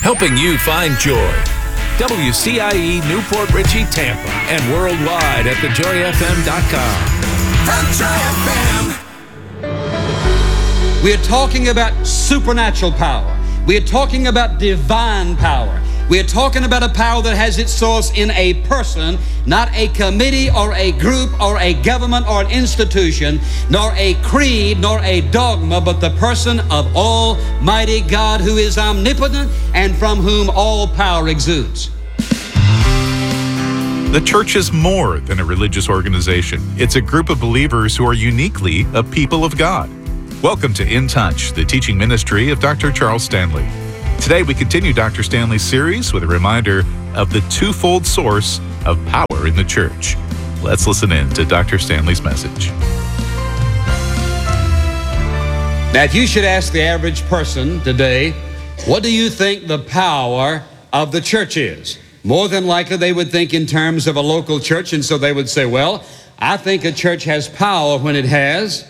helping you find joy. WCIE Newport Richey, Tampa, and worldwide at thejoyfm.com. The Joy FM. We are talking about supernatural power. We are talking about divine power. We are talking about a power that has its source in a person, not a committee or a group or a government or an institution, nor a creed nor a dogma, but the person of Almighty God, who is omnipotent and from whom all power exudes. The church is more than a religious organization. It's a group of believers who are uniquely a people of God. Welcome to In Touch, the teaching ministry of Dr. Charles Stanley. Today we continue Dr. Stanley's series with a reminder of the twofold source of power in the church. Let's listen in to Dr. Stanley's message. Now, if you should ask the average person today, what do you think the power of the church is? More than likely they would think in terms of a local church, and so they would say, well, I think a church has power when it has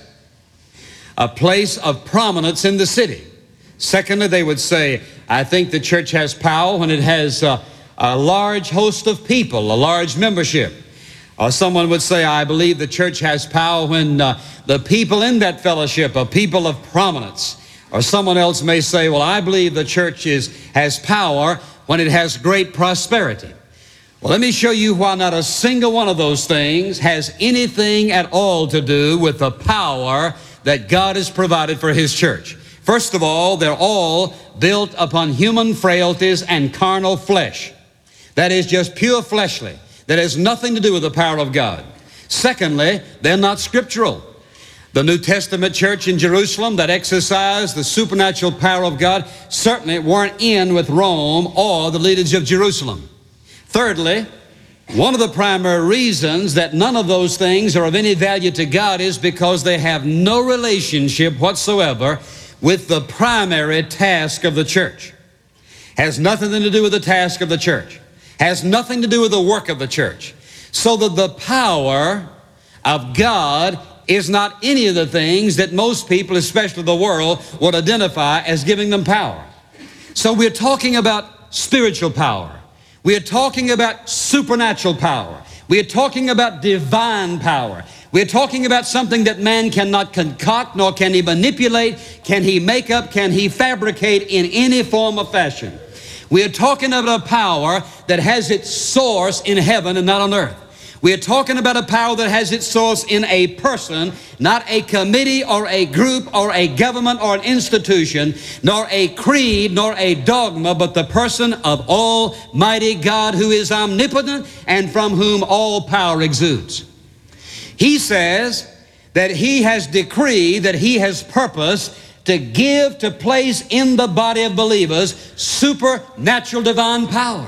a place of prominence in the city. Secondly, they would say, I think the church has power when it has a large host of people, a large membership. Or someone would say, I believe the church has power when the people in that fellowship are people of prominence. Or someone else may say, well, I believe the church has power when it has great prosperity. Well, let me show you why not a single one of those things has anything at all to do with the power that God has provided for His church. First of all, they're all built upon human frailties and carnal flesh. That is just pure fleshly. That has nothing to do with the power of God. Secondly, they're not scriptural. The New Testament church in Jerusalem that exercised the supernatural power of God certainly weren't in with Rome or the leaders of Jerusalem. Thirdly, one of the primary reasons that none of those things are of any value to God is because they have no relationship whatsoever with the primary task of the church. Has nothing to do with the task of the church. Has nothing to do with the work of the church. So that the power of God is not any of the things that most people, especially the world, would identify as giving them power. So we're talking about spiritual power. We are talking about supernatural power. We are talking about divine power. We are talking about something that man cannot concoct, nor can he manipulate, can he make up, can he fabricate in any form or fashion. We are talking about a power that has its source in heaven and not on earth. We are talking about a power that has its source in a person, not a committee or a group or a government or an institution, nor a creed nor a dogma, but the person of Almighty God, who is omnipotent and from whom all power exudes. He says that He has decreed, that He has purposed to give, to place in the body of believers supernatural divine power.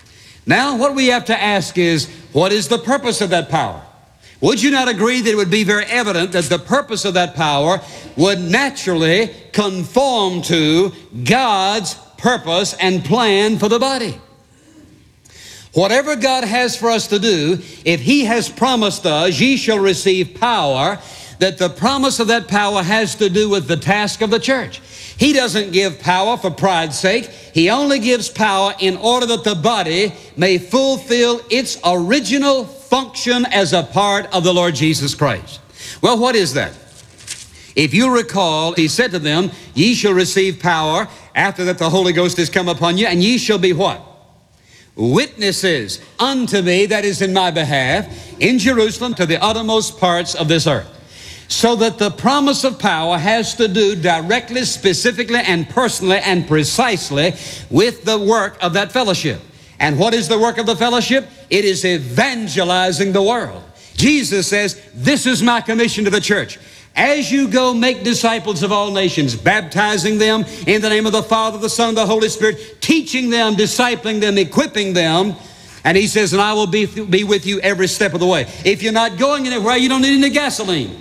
Now, what we have to ask is, what is the purpose of that power? Would you not agree that it would be very evident that the purpose of that power would naturally conform to God's purpose and plan for the body? Whatever God has for us to do, if He has promised us, ye shall receive power, that the promise of that power has to do with the task of the church. He doesn't give power for pride's sake. He only gives power in order that the body may fulfill its original function as a part of the Lord Jesus Christ. Well, what is that? If you recall, He said to them, ye shall receive power after that the Holy Ghost has come upon you, and ye shall be what? Witnesses unto me, that is in my behalf, in Jerusalem to the uttermost parts of this earth. So that the promise of power has to do directly, specifically, and personally, and precisely with the work of that fellowship. And what is the work of the fellowship? It is evangelizing the world. Jesus says, this is my commission to the church. As you go, make disciples of all nations, baptizing them in the name of the Father, the Son, and the Holy Spirit, teaching them, discipling them, equipping them. And He says, and I will be with you every step of the way. If you're not going anywhere, you don't need any gasoline.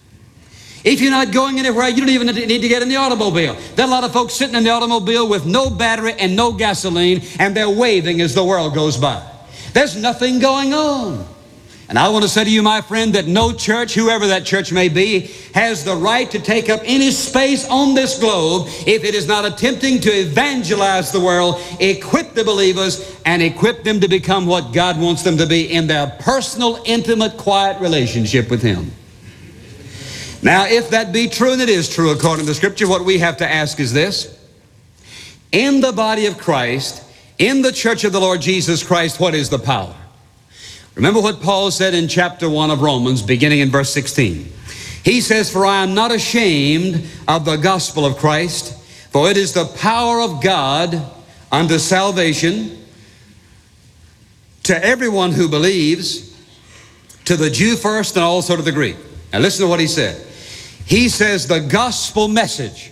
If you're not going anywhere, you don't even need to get in the automobile. There are a lot of folks sitting in the automobile with no battery and no gasoline, and they're waving as the world goes by. There's nothing going on. And I want to say to you, my friend, that no church, whoever that church may be, has the right to take up any space on this globe if it is not attempting to evangelize the world, equip the believers, and equip them to become what God wants them to be in their personal, intimate, quiet relationship with Him. Now, if that be true, and it is true according to Scripture, what we have to ask is this. In the body of Christ, in the church of the Lord Jesus Christ, what is the power? Remember what Paul said in chapter 1 of Romans, beginning in verse 16. He says, "For I am not ashamed of the gospel of Christ, for it is the power of God unto salvation to everyone who believes, to the Jew first and also to the Greek." Now listen to what he said. He says the gospel message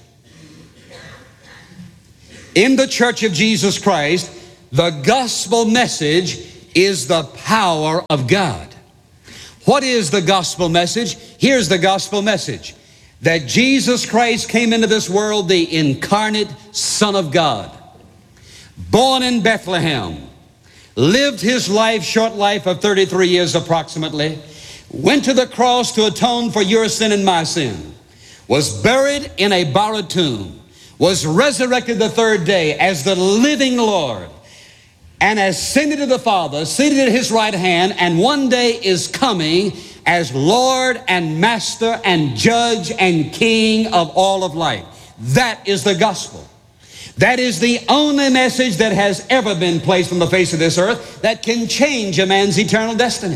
in the church of Jesus Christ, the gospel message is the power of God. What is the gospel message? Here's the gospel message. That Jesus Christ came into this world, the incarnate Son of God, born in Bethlehem, lived His life, short life of 33 years approximately, went to the cross to atone for your sin and my sin, was buried in a borrowed tomb, was resurrected the third day as the living Lord, and ascended to the Father, seated at His right hand, and one day is coming as Lord and Master and Judge and King of all of life. That is the gospel. That is the only message that has ever been placed on the face of this earth that can change a man's eternal destiny.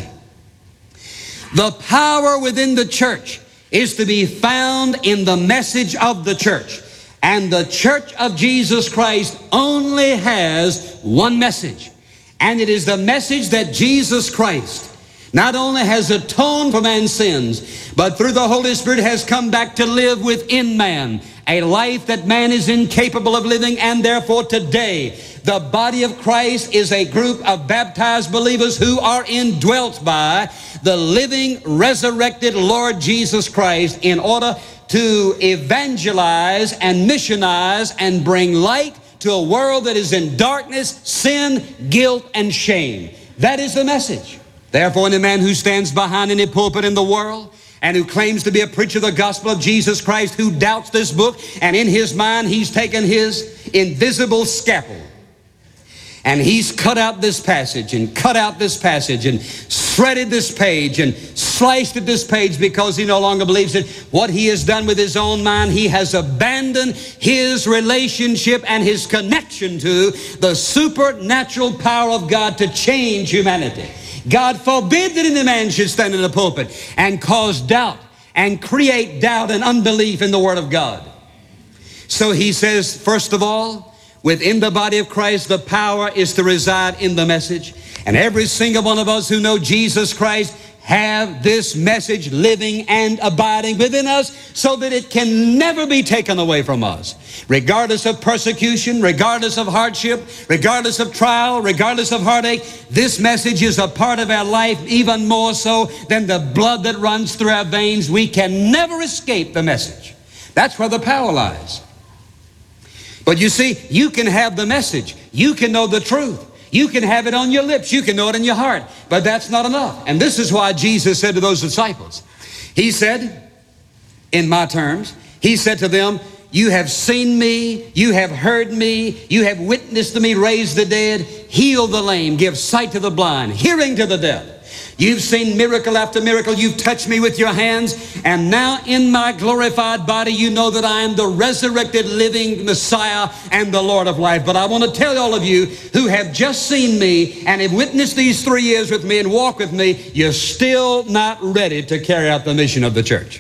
The power within the church is to be found in the message of the church. And the church of Jesus Christ only has one message. And it is the message that Jesus Christ not only has atoned for man's sins, but through the Holy Spirit has come back to live within man, a life that man is incapable of living. And therefore today, the body of Christ is a group of baptized believers who are indwelt by the living, resurrected Lord Jesus Christ in order to evangelize and missionize and bring light to a world that is in darkness, sin, guilt, and shame. That is the message. Therefore, any man who stands behind any pulpit in the world and who claims to be a preacher of the gospel of Jesus Christ, who doubts this book, and in his mind he's taken his invisible scalpel and he's cut out this passage and cut out this passage and shredded this page and sliced at this page because he no longer believes it. What he has done with his own mind, he has abandoned his relationship and his connection to the supernatural power of God to change humanity. God forbid that any man should stand in the pulpit and cause doubt and create doubt and unbelief in the Word of God. So he says, first of all, within the body of Christ, the power is to reside in the message. And every single one of us who know Jesus Christ have this message living and abiding within us so that it can never be taken away from us. Regardless of persecution, regardless of hardship, regardless of trial, regardless of heartache, this message is a part of our life even more so than the blood that runs through our veins. We can never escape the message. That's where the power lies. But you see, you can have the message. You can know the truth. You can have it on your lips. You can know it in your heart. But that's not enough. And this is why Jesus said to those disciples, He said, in my terms, He said to them, you have seen me, you have heard me, you have witnessed to me raise the dead, heal the lame, give sight to the blind, hearing to the deaf. You've seen miracle after miracle. You've touched me with your hands. And now in my glorified body, you know that I am the resurrected living Messiah and the Lord of life. But I want to tell all of you who have just seen me and have witnessed these 3 years with me and walked with me, you're still not ready to carry out the mission of the church.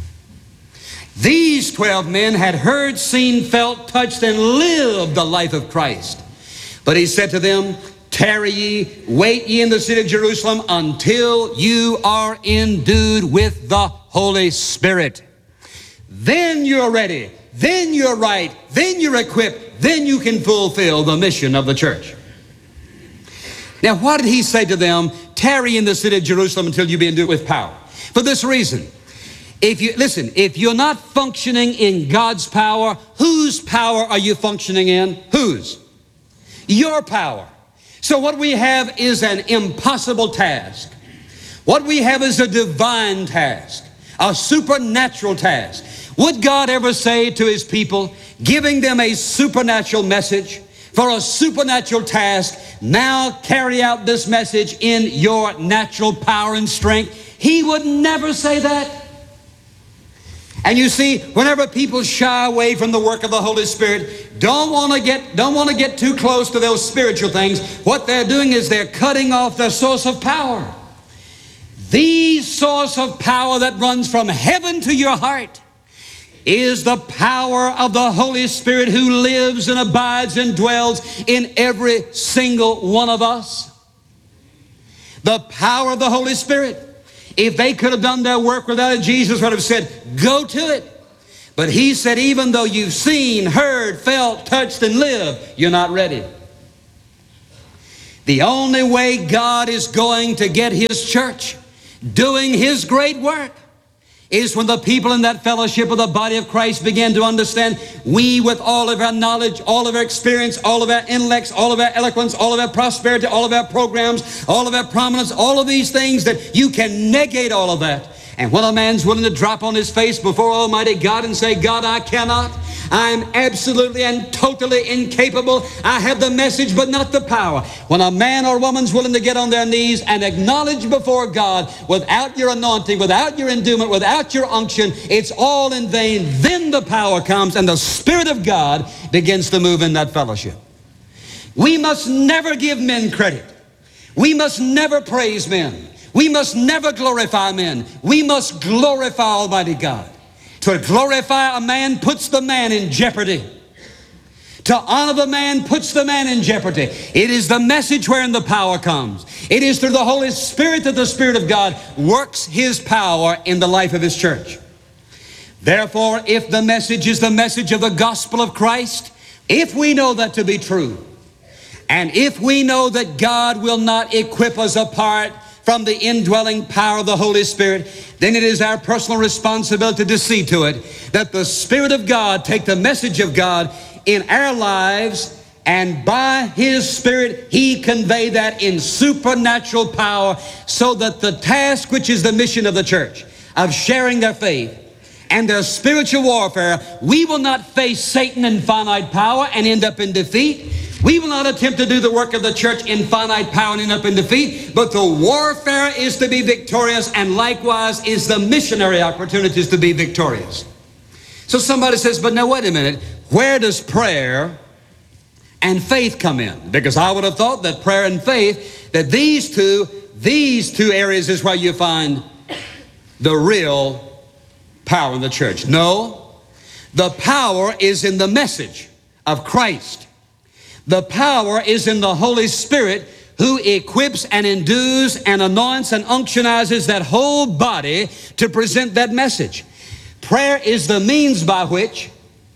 These 12 men had heard, seen, felt, touched, and lived the life of Christ. But he said to them, tarry ye, wait ye in the city of Jerusalem until you are endued with the Holy Spirit. Then you're ready, then you're right, then you're equipped, then you can fulfill the mission of the church. Now, why did he say to them, tarry in the city of Jerusalem until you be endued with power? For this reason. If you're not functioning in God's power, whose power are you functioning in? Whose? Your power. So what we have is an impossible task. What we have is a divine task, a supernatural task. Would God ever say to His people, giving them a supernatural message for a supernatural task, now carry out this message in your natural power and strength? He would never say that. And you see, whenever people shy away from the work of the Holy Spirit, don't want to get too close to those spiritual things, what they're doing is they're cutting off their source of power. The source of power that runs from heaven to your heart is the power of the Holy Spirit who lives and abides and dwells in every single one of us. The power of the Holy Spirit. If they could have done their work without it, Jesus would have said, go to it. But He said, even though you've seen, heard, felt, touched, and lived, you're not ready. The only way God is going to get His church doing His great work is when the people in that fellowship of the body of Christ begin to understand, we with all of our knowledge, all of our experience, all of our intellects, all of our eloquence, all of our prosperity, all of our programs, all of our prominence, all of these things, that you can negate all of that. And when a man's willing to drop on his face before Almighty God and say, God, I cannot. I'm absolutely and totally incapable. I have the message but not the power. When a man or woman's willing to get on their knees and acknowledge before God, without your anointing, without your endowment, without your unction, it's all in vain. Then the power comes and the Spirit of God begins to move in that fellowship. We must never give men credit. We must never praise men. We must never glorify men. We must glorify Almighty God. To glorify a man puts the man in jeopardy. To honor the man puts the man in jeopardy. It is the message wherein the power comes. It is through the Holy Spirit that the Spirit of God works His power in the life of His church. Therefore, if the message is the message of the gospel of Christ, if we know that to be true, and if we know that God will not equip us apart from the indwelling power of the Holy Spirit, then it is our personal responsibility to see to it that the Spirit of God take the message of God in our lives, and by His Spirit He convey that in supernatural power, so that the task which is the mission of the church, of sharing their faith and their spiritual warfare, we will not face Satan in finite power and end up in defeat. We will not attempt to do the work of the church in finite power and end up in defeat, but the warfare is to be victorious, and likewise is the missionary opportunities to be victorious. So somebody says, but now wait a minute, where does prayer and faith come in? Because I would have thought that prayer and faith, that these two areas is where you find the real power in the church. No, the power is in the message of Christ. The power is in the Holy Spirit, who equips and endues and anoints and unctionizes that whole body to present that message. Prayer is the means by which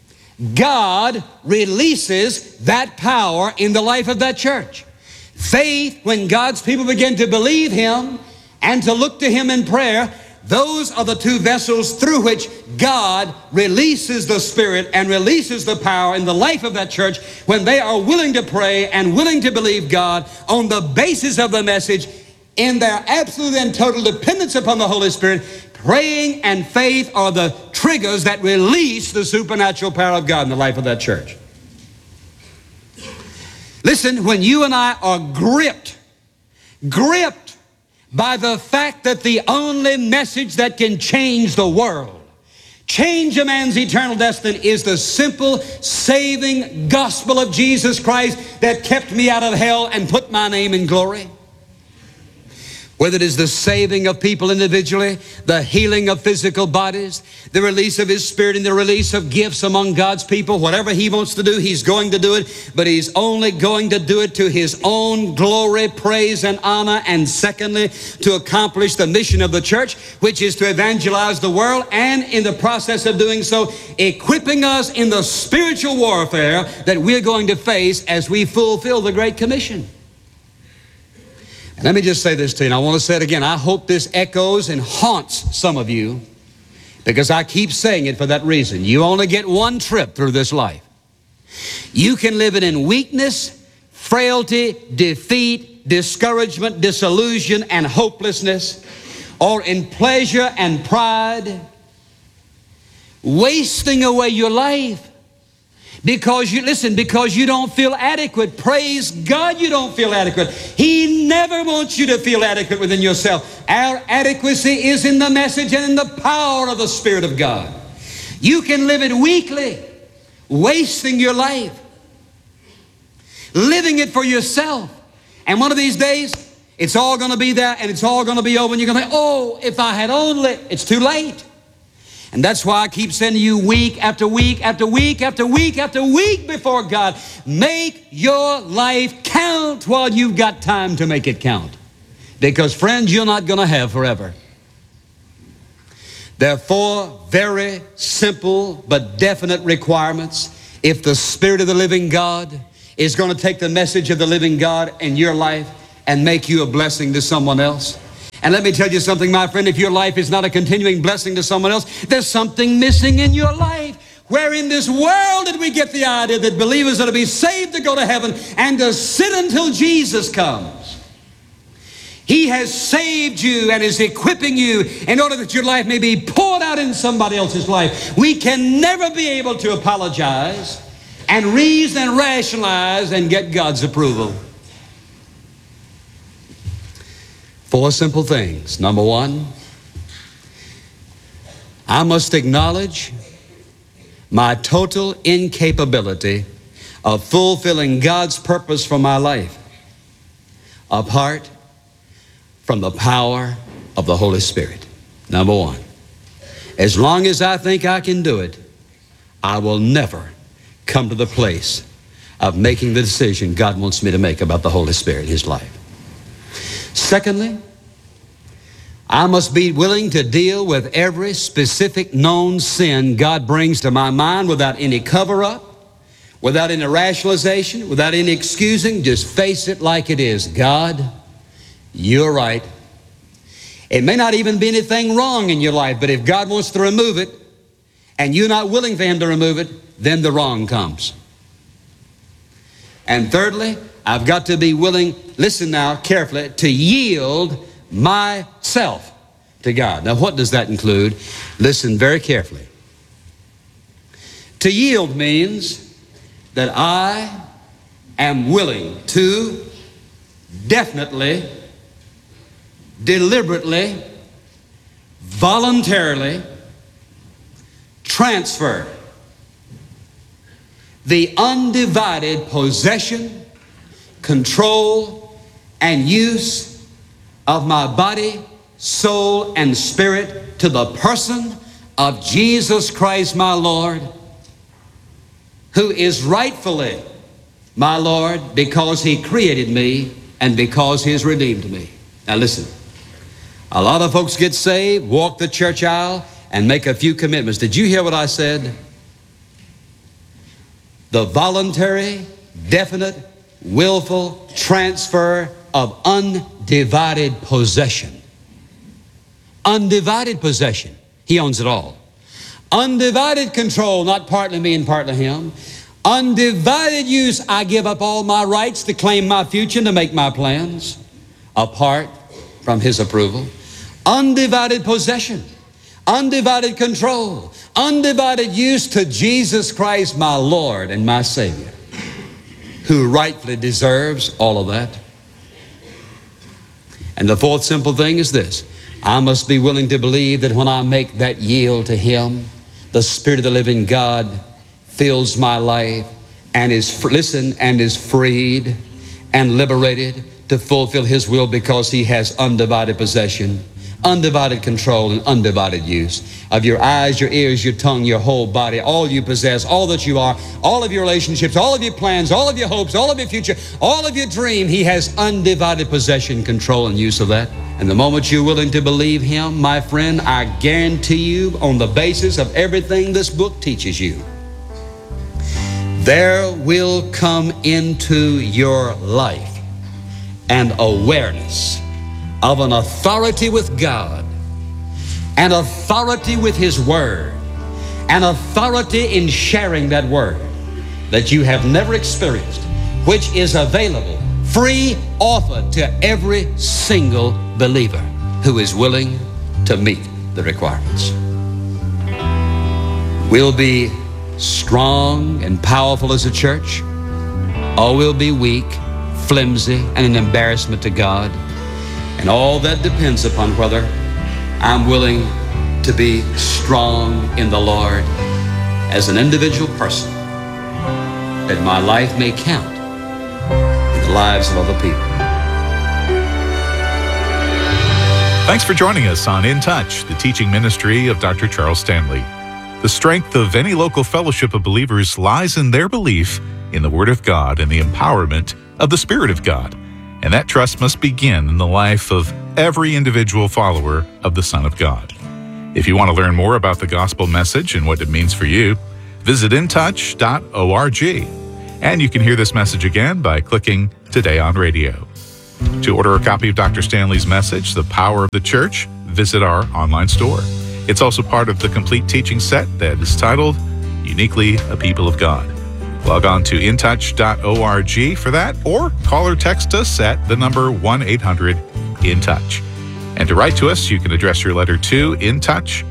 God releases that power in the life of that church. Faith, when God's people begin to believe Him and to look to Him in prayer, those are the two vessels through which God releases the Spirit and releases the power in the life of that church when they are willing to pray and willing to believe God on the basis of the message in their absolute and total dependence upon the Holy Spirit. Praying and faith are the triggers that release the supernatural power of God in the life of that church. Listen, when you and I are gripped by the fact that the only message that can change the world, change a man's eternal destiny, is the simple saving gospel of Jesus Christ that kept me out of hell and put my name in glory. Whether it is the saving of people individually, the healing of physical bodies, the release of His Spirit and the release of gifts among God's people, whatever He wants to do, He's going to do it, but He's only going to do it to His own glory, praise, and honor, and secondly, to accomplish the mission of the church, which is to evangelize the world, and in the process of doing so, equipping us in the spiritual warfare that we're going to face as we fulfill the Great Commission. Let me just say this to you, and I want to say it again. I hope this echoes and haunts some of you, because I keep saying it for that reason. You only get one trip through this life. You can live it in weakness, frailty, defeat, discouragement, disillusion, and hopelessness, or in pleasure and pride, wasting away your life because you don't feel adequate. Praise God you don't feel adequate. He never wants you to feel adequate within yourself. Our adequacy is in the message and in the power of the Spirit of God. You can live it weakly, wasting your life, living it for yourself. And one of these days, it's all going to be there and it's all going to be over and you're going to think, oh, if I had only. It's too late. And that's why I keep sending you week after week after week after week after week before God. Make your life count while you've got time to make it count. Because friends, you're not going to have forever. There are 4 very simple but definite requirements if the Spirit of the living God is going to take the message of the living God in your life and make you a blessing to someone else. And let me tell you something, my friend, if your life is not a continuing blessing to someone else, there's something missing in your life. Where in this world did we get the idea that believers are to be saved to go to heaven and to sit until Jesus comes? He has saved you and is equipping you in order that your life may be poured out in somebody else's life. We can never be able to apologize and reason and rationalize and get God's approval. 4 simple things. Number 1, I must acknowledge my total incapability of fulfilling God's purpose for my life apart from the power of the Holy Spirit. Number 1, as long as I think I can do it, I will never come to the place of making the decision God wants me to make about the Holy Spirit in His life. Secondly, I must be willing to deal with every specific known sin God brings to my mind without any cover-up, without any rationalization, without any excusing. Just face it like it is. God, you're right. It may not even be anything wrong in your life, but if God wants to remove it and you're not willing for Him to remove it, then the wrong comes. And thirdly, I've got to be willing, listen now carefully, to yield myself to God. Now, what does that include? Listen very carefully. To yield means that I am willing to definitely, deliberately, voluntarily transfer the undivided possession, control, and use of my body, soul, and spirit to the person of Jesus Christ my Lord, who is rightfully my Lord because He created me and because He has redeemed me. Now listen, a lot of folks get saved, walk the church aisle, and make a few commitments. Did you hear what I said? The voluntary, definite, willful transfer of undivided possession. Undivided possession. He owns it all. Undivided control, not partly me and partly Him. Undivided use, I give up all my rights to claim my future and to make my plans apart from His approval. Undivided possession. Undivided control, undivided use to Jesus Christ, my Lord and my Savior, who rightfully deserves all of that. And the 4th simple thing is this: I must be willing to believe that when I make that yield to Him, the Spirit of the living God fills my life and is freed and liberated to fulfill His will because He has undivided possession, undivided control, and undivided use of your eyes, your ears, your tongue, your whole body, all you possess, all that you are, all of your relationships, all of your plans, all of your hopes, all of your future, all of your dream. He has undivided possession, control, and use of that. And the moment you're willing to believe Him, my friend, I guarantee you, on the basis of everything this book teaches you, there will come into your life an awareness of an authority with God, an authority with His Word, an authority in sharing that Word that you have never experienced which is available, free offer to every single believer who is willing to meet the requirements. We'll be strong and powerful as a church, or we'll be weak, flimsy, and an embarrassment to God. And all that depends upon whether I'm willing to be strong in the Lord as an individual person, that my life may count in the lives of other people. Thanks for joining us on In Touch, the teaching ministry of Dr. Charles Stanley. The strength of any local fellowship of believers lies in their belief in the Word of God and the empowerment of the Spirit of God. And that trust must begin in the life of every individual follower of the Son of God. If you want to learn more about the gospel message and what it means for you, visit intouch.org. And you can hear this message again by clicking Today on Radio. To order a copy of Dr. Stanley's message, The Power of the Church, visit our online store. It's also part of the complete teaching set that is titled Uniquely a People of God. Log on to intouch.org for that, or call or text us at the number 1-800-IN-TOUCH. And to write to us, you can address your letter to In Touch,